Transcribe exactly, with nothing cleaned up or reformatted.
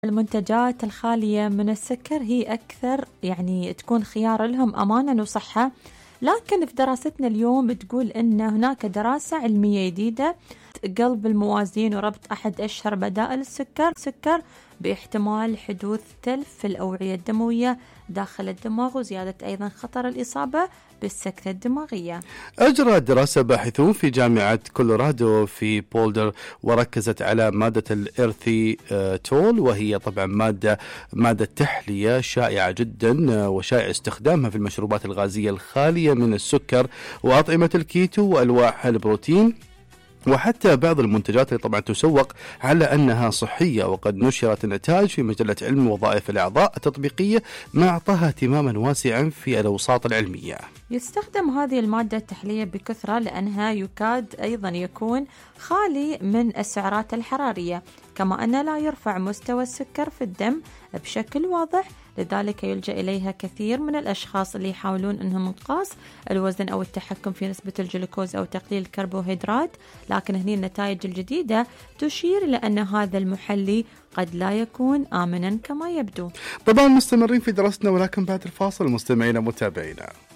المنتجات الخالية من السكر هي أكثر يعني تكون خيار لهم أمانا وصحة، لكن في دراستنا اليوم تقول أن هناك دراسة علمية جديدة قلب الموازين وربط أحد أشهر بدائل السكر سكر باحتمال حدوث تلف في الأوعية الدموية داخل الدماغ وزيادة أيضا خطر الإصابة بالسكتة الدماغية. أجرى دراسة باحثون في جامعة كولورادو في بولدر وركزت على مادة الإرثي تول، وهي طبعا مادة مادة تحلية شائعة جدا وشائع استخدامها في المشروبات الغازية الخالية من السكر وأطعمة الكيتو وألواح البروتين وحتى بعض المنتجات اللي طبعا تسوق على أنها صحية. وقد نشرت النتائج في مجلة علم وظائف الأعضاء التطبيقية ما أعطاها اهتماما واسعا في الأوساط العلمية. يستخدم هذه المادة التحلية بكثرة لأنها يكاد أيضا يكون خالي من السعرات الحرارية، كما أن لا يرفع مستوى السكر في الدم بشكل واضح، لذلك يلجأ إليها كثير من الأشخاص اللي يحاولون أنهم إنقاص الوزن أو التحكم في نسبة الجلوكوز أو تقليل الكربوهيدرات. لكن هذه النتائج الجديدة تشير إلى أن هذا المحلي قد لا يكون آمنا كما يبدو. طبعا مستمرين في دراستنا ولكن بعد الفاصل مستمعينا متابعينا.